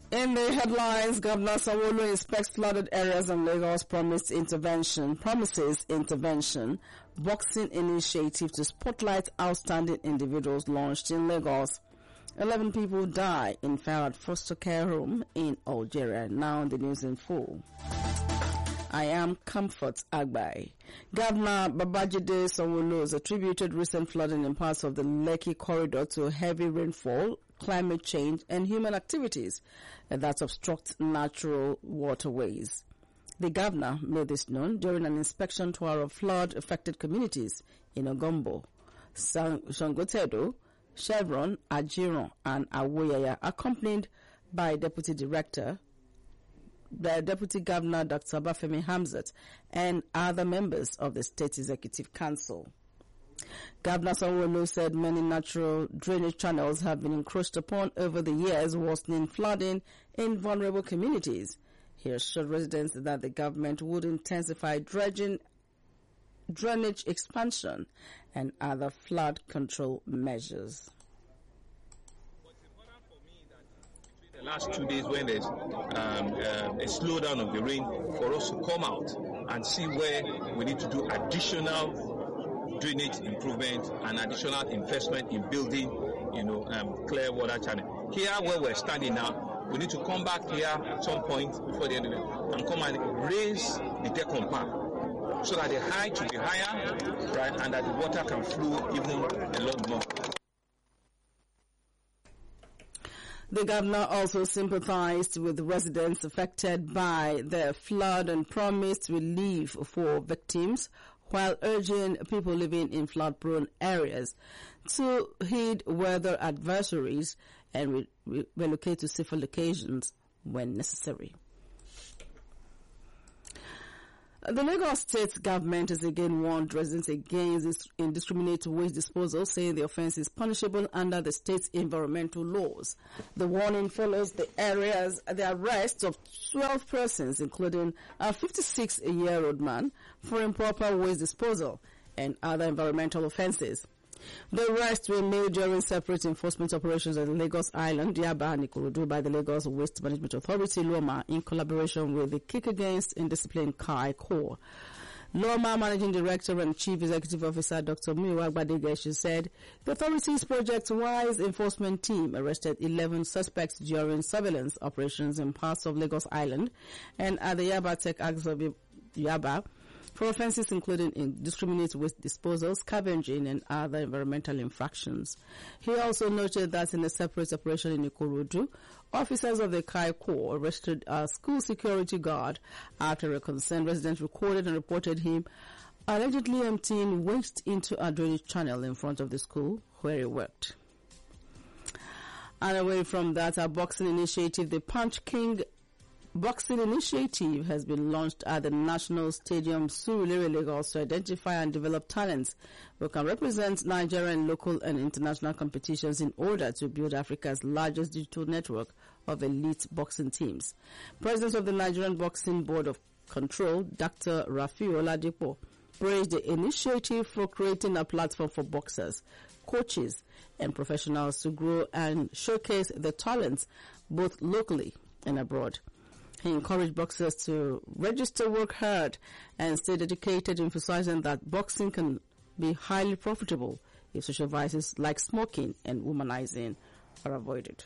In the headlines, Governor Sanwo-Olu inspects flooded areas in Lagos, promises intervention. Boxing initiative to spotlight outstanding individuals launched in Lagos. 11 people die in fire at foster care home in Algeria. Now the news in full. I am Comfort Agbai. Governor Babajide Sanwo-Olu has attributed recent flooding in parts of the Lekki corridor to heavy rainfall, climate change, and human activities that obstruct natural waterways. The governor made this known during an inspection tour of flood-affected communities in Ogombo, Sangotedo, Chevron, Ajiron, and Awoyaya, accompanied by the Deputy Governor Dr. Bafemi Hamzat and other members of the State Executive Council. Governor Sanwo-Olu said many natural drainage channels have been encroached upon over the years, worsening flooding in vulnerable communities. He assured residents that the government would intensify drainage expansion and other flood control measures. The last 2 days when there's a slowdown of the rain, for us to come out and see where we need to do additional drainage improvement and additional investment in building, clear water channel. Here where we're standing now, we need to come back here at some point before the end of the day and come and raise the Decon Park so that the height will be higher, right, and that the water can flow even a lot more. The governor also sympathized with residents affected by the flood and promised relief for victims, while urging people living in flood-prone areas to heed weather advisories and relocate to safer locations when necessary. The Lagos State government has again warned residents against indiscriminate waste disposal, saying the offence is punishable under the state's environmental laws. The warning follows the arrest of 12 persons, including a 56-year-old man, for improper waste disposal and other environmental offences. The arrests were made during separate enforcement operations at Lagos Island, Yaba and Ikorodu by the Lagos Waste Management Authority, LOMA, in collaboration with the Kick Against Indiscipline Kai Corps. LOMA Managing Director and Chief Executive Officer Dr. Muyiwa Agbadegeshi said the authority's project-wise enforcement team arrested 11 suspects during surveillance operations in parts of Lagos Island and at the Yaba Tech Acts of Yaba for offences including indiscriminate waste disposal, scavenging, and other environmental infractions. He also noted that in a separate operation in Ikorodu, officers of the Kai Corps arrested a school security guard after a concerned resident recorded and reported him allegedly emptying waste into a drainage channel in front of the school where he worked. And away from that, a boxing initiative, the Punch King Boxing Initiative, has been launched at the National Stadium, Surulere, Lagos, to identify and develop talents who can represent Nigerian local and international competitions in order to build Africa's largest digital network of elite boxing teams. President of the Nigerian Boxing Board of Control, Dr. Rafiu Oladipo, praised the initiative for creating a platform for boxers, coaches, and professionals to grow and showcase their talents both locally and abroad. He encouraged boxers to register, work hard, and stay dedicated, emphasizing that boxing can be highly profitable if social vices like smoking and womanizing are avoided.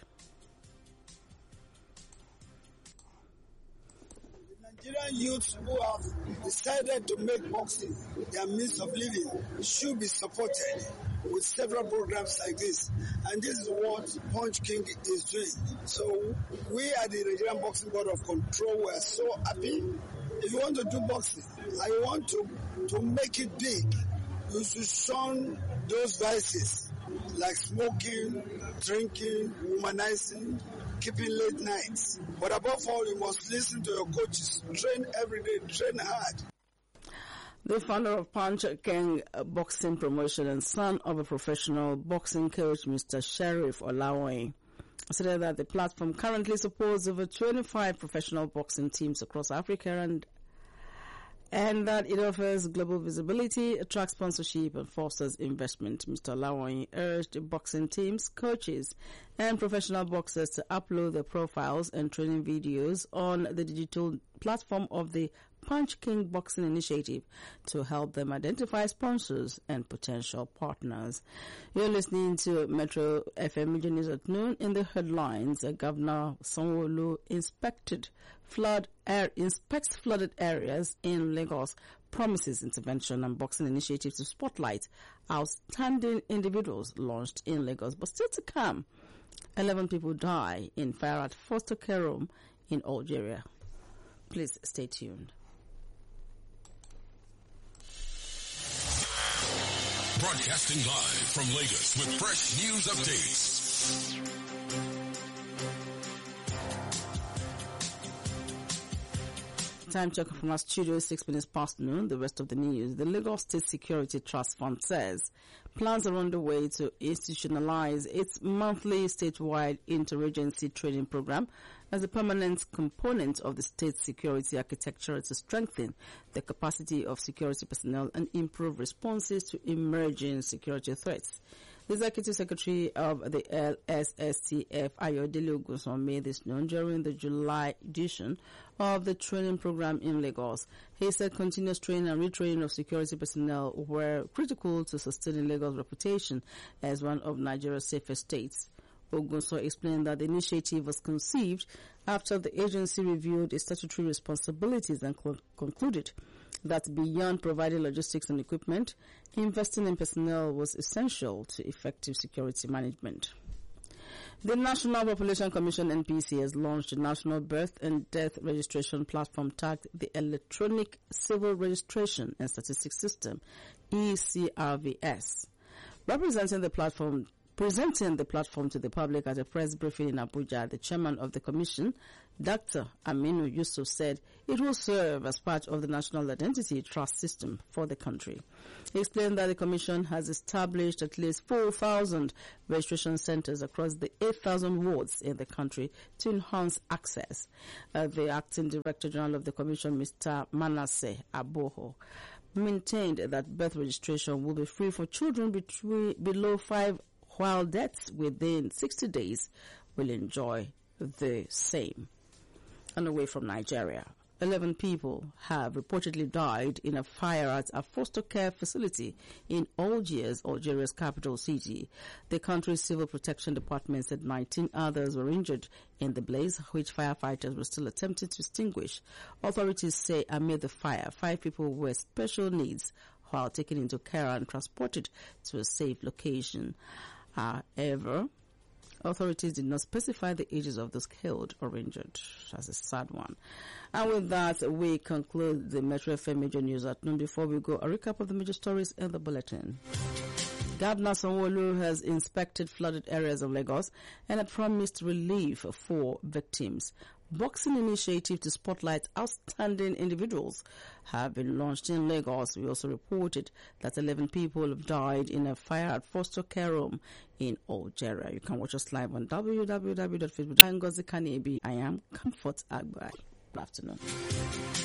Nigerian youths who have decided to make boxing their means of living should be supported with several programs like this. And this is what Punch King is doing. So we at the Nigerian Boxing Board of Control were so happy. If you want to do boxing and you want to make it big, you should shun those vices like smoking, drinking, womanizing, keeping late nights. But above all, you must listen to your coaches. Train every day, train hard. The founder of Punch King Boxing Promotion and son of a professional boxing coach, Mr. Sheriff Olawoyin, said that the platform currently supports over 25 professional boxing teams across Africa And that it offers global visibility, attracts sponsorship, and fosters investment. Mr. Lawan urged boxing teams, coaches, and professional boxers to upload their profiles and training videos on the digital platform of the Punch King Boxing Initiative to help them identify sponsors and potential partners. You're listening to Metro FM Media News at noon. In the headlines, Governor Sanwo-Olu inspects flooded areas in Lagos, promises intervention and boxing initiative to spotlight outstanding individuals launched in Lagos. But still to come, 11 people die in fire at foster care home in Algeria. Please stay tuned. Broadcasting live from Lagos with fresh news updates. Time check from our studio, 6 minutes past noon. The rest of the news. The Lagos State Security Trust Fund says plans are underway to institutionalize its monthly statewide interagency training program as a permanent component of the state security architecture to strengthen the capacity of security personnel and improve responses to emerging security threats. The Executive Secretary of the LSSTF, Ayodele Ogunson, made this known during the July edition of the training program in Lagos. He said continuous training and retraining of security personnel were critical to sustaining Lagos' reputation as one of Nigeria's safest states. Ogunson explained that the initiative was conceived after the agency reviewed its statutory responsibilities and concluded that beyond providing logistics and equipment, investing in personnel was essential to effective security management. The National Population Commission, NPC, has launched a national birth and death registration platform tagged the Electronic Civil Registration and Statistics System, ECRVS. Presenting the platform to the public at a press briefing in Abuja, the chairman of the commission, Dr. Aminu Yusuf, said it will serve as part of the national identity trust system for the country. He explained that the commission has established at least 4,000 registration centers across the 8,000 wards in the country to enhance access. The acting director general of the commission, Mr. Manasseh Aboho, maintained that birth registration will be free for children below 5, while deaths within 60 days will enjoy the same. And away from Nigeria, 11 people have reportedly died in a fire at a foster care facility in Algiers, Algeria's capital city. The country's Civil Protection Department said 19 others were injured in the blaze, which firefighters were still attempting to extinguish. Authorities say amid the fire, 5 people were special needs while taken into care and transported to a safe location. However, authorities did not specify the ages of those killed or injured. That's a sad one. And with that, we conclude the Metro FM Major News at noon. Before we go, a recap of the major stories in the bulletin. Governor Sanwo-Olu has inspected flooded areas of Lagos and had promised relief for victims. Boxing initiative to spotlight outstanding individuals have been launched in Lagos. We also reported that 11 people have died in a fire at foster care home in Algeria. You can watch us live on www.facebook.com. I am Comfort Agbai. Good afternoon.